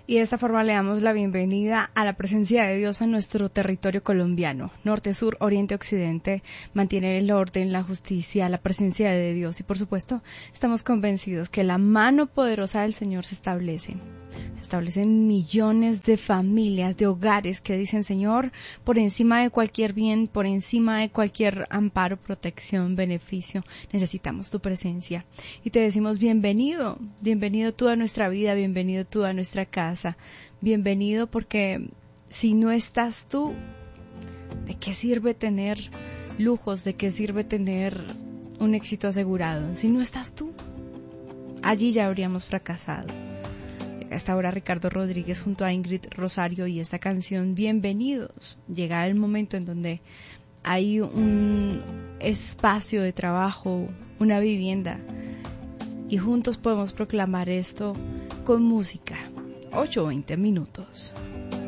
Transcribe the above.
Y de esta forma le damos la bienvenida a la presencia de Dios en nuestro territorio colombiano. Norte, sur, oriente, occidente, mantiene el orden, la justicia, la presencia de Dios. Y por supuesto, estamos convencidos que la mano poderosa del Señor se establece. Se establecen millones de familias, de hogares que dicen, Señor, por encima de cualquier bien, por encima de cualquier amparo, protección, beneficio, necesitamos tu presencia. Y te decimos bienvenido, bienvenido tú a nuestra vida, bienvenido tú a nuestra casa, bienvenido porque si no estás tú, ¿de qué sirve tener lujos? ¿De qué sirve tener un éxito asegurado? Si no estás tú, allí ya habríamos fracasado. A esta hora Ricardo Rodríguez junto a Ingrid Rosario y esta canción Bienvenidos. Llega el momento en donde hay un espacio de trabajo, una vivienda y juntos podemos proclamar esto con música. 8:20 minutos.